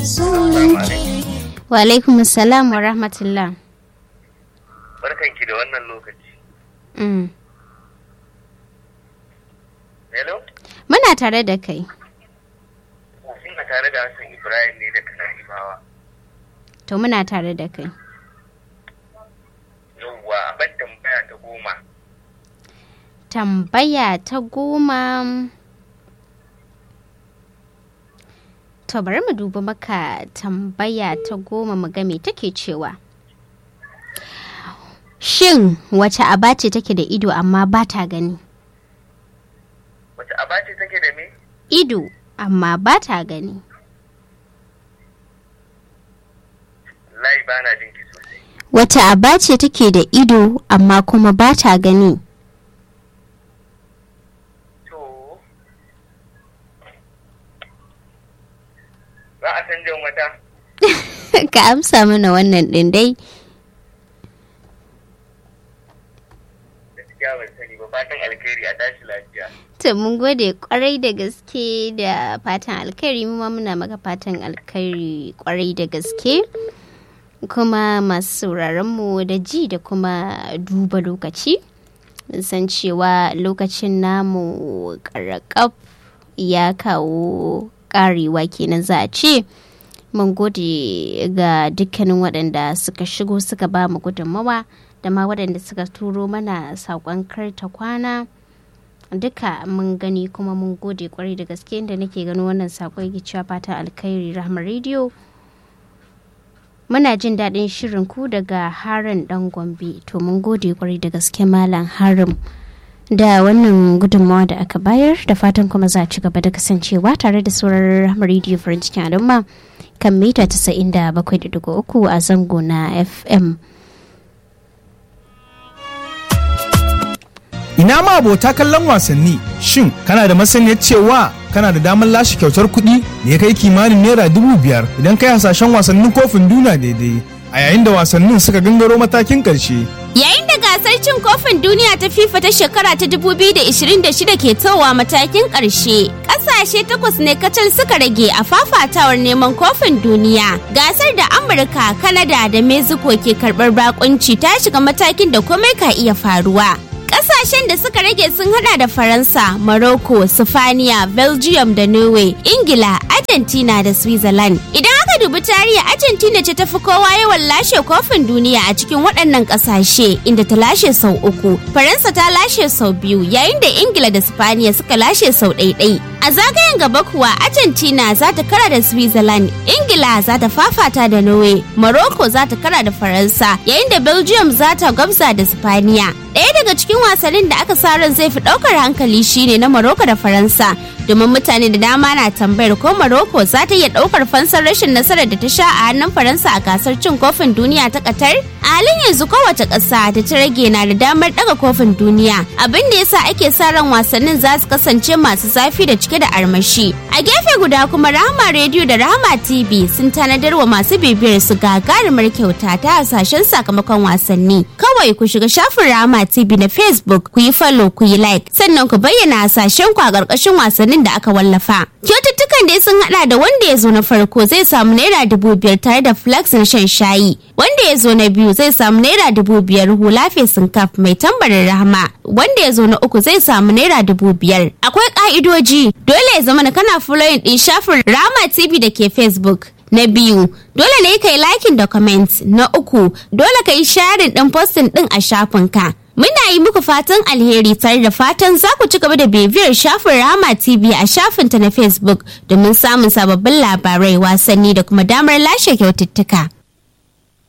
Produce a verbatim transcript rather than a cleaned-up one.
Wa alaikum assalam wa rahmatullah. Barkanki da wannan lokaci. Mm. Hello? Muna tare da kai. Ina tare da Hassan Ibrahim ne da kana Ibawa. To muna tare da kai. Yawwa, ban tambaya ta goma. Tambaya ta goma. To bari mu duba maka tambaya ta goma mu ga me take cewa. Shin wace aba ce take da ido amma ba ta gani? Wace aba ce take da me? Ido amma ba ta gani. Lai ba na jin ki sosai. Wace aba ce take da ido amma kuma ba ta gani? To, za a canja wata? Ka amsa mana wannan ɗin dai. Gaskiya ban sani ba, fatan alkhairi a tashi lafiya. To mun gode kwarai da gaske da fatan alkhairi, mu ma muna maka fatan alkhairi kwarai da gaske. Kuma masu sauraron mu da ji da kuma duba lokaci. San cewa lokacin namu karakaf ya kawo karewa kenan za a ce. Mun gode ga dukkanin waɗanda suka shigo suka ba mu gudunmawa da ma waɗanda suka turo mana saƙon karta kwana. Duka mun gani kuma mun gode kwarai da gaske inda nake gano wannan saƙon yake cewa fatan alkhairi Rahma Radio. Muna jin daɗin shirin ku daga Harin ɗan Gombe. To mun gode kwarai da gaske Malam Harim da wannan gudunmawa da aka bayar, da fatan kuma za a ci gaba da kasancewa tare da sauran Rahma Radio farin cikin al'umma kan mita tasa'in da bakwai da digo uku a zango na F M. Ina ma abota kallon wasanni, shin kana da masaniyar cewa kana da damar lashe kyautar kuɗi da ya kai kimanin naira dubu biyar idan kai hasashen wasannin kofin duniya daidai a yayin da wasannin suka gangaro matakin ƙarshe. Yayin da gasar cin kofin duniya ta FIFA ta shekara ta dubu biyu da ishirin da shida ke towa matakin ƙarshe, ƙasashe takwas ne kacal suka rage a fafatawar neman kofin duniya. Gasar da Amurka, Kanada da Mexico ke karɓar bakunci ta shiga matakin da komai ka iya faruwa. Ƙasashen da suka rage sun hada da Faransa, Morocco, Sifaniya, Belgium da Norway, Ingila, Argentina da Switzerland. Idan aka dubi tarihi, Argentina ce ta fi kowa yawan lashe kofin duniya a cikin waɗannan ƙasashe, inda ta lashe sau uku. Faransa ta lashe sau biyu, yayin da Ingila da Sifaniya suka lashe sau ɗaiɗai. A zagayen gaba kuwa, Argentina za ta kara da Switzerland, Ingila za ta fafata da Norway, Morocco za ta kara da Faransa, yayin da Belgium za ta gwabza da Sifaniya. Ɗaya daga cikin wasannin da aka sa ran zai fi ɗaukar hankali shine na Morocco da Faransa, domin mutane da dama na tambayar ko Morocco za ta iya ɗaukar fansar rashin nasarar da ta sha a hannun Faransa a gasar cin kofin duniya ta Qatar. A halin yanzu kowace ƙasa da ta rage na da damar ɗaga kofin duniya, abin da yasa ake sa ran wasannin za su kasance masu zafi da cike da armashi. A gefe guda kuma Rahama Radio da Rahama T V sun tanadar wa masu bibiyar su gagarumar kyauta ta hasashen sakamakon wasanni. Kawai ku shiga shafin Rahama T V na Facebook, ku yi follow, ku yi like, sannan ku bayyana hasashen ku a ƙarƙashin wasannin da aka wallafa. Kyaututtukan dai sun hada da wanda ya zo na farko zai samu naira dubu biyar tare da flax na shan shayi. Wanda ya zo na biyu zai samu naira dubu biyar hula fesin kaf mai tambarin Rahama. Wanda ya zo na uku zai samu naira dubu biyar. Akwai ka'idoji, dole ya zama kana following din shafin Rahama T V da ke Facebook. Na biyu, dole ne ka yi liking da comment. Na uku, dole ka yi sharing din posting din a shafinka. Muna yi muku fatan alheri tare da fatan za ku ci gaba da bibiyar shafin Rahama T V a shafinta na Facebook domin samun sababbin labarai, wasanni da kuma damar lashe kyaututtuka.